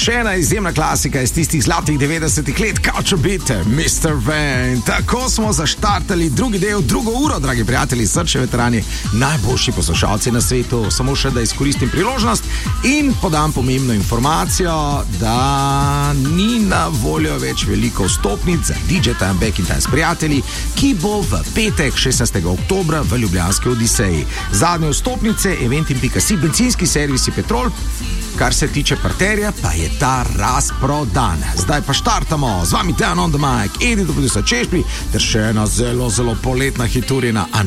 še ena izjemna klasika iz tistih zlatih 90-ih let, Culture Beat, Mr. Van. Tako smo zaštartali drugi del, drugo uro, dragi prijatelji, srčni veterani, najboljši poslušalci na svetu. Samo še, da izkoristim priložnost in podam pomembno informacijo, da ni na voljo več veliko vstopnic za DJ Time Back in Time s prijatelji, ki bo v petek 16. oktobra v ljubljanski Odiseji. Zadnje vstopnice, eventim.si, bencinski servisi Petrol. Kar se tiče parterja, pa je ta razprodan. Zdaj pa štartamo. Z vami Dan on the mic, Edi do producer Češpi, ter še ena zelo, zelo poletna hiturina.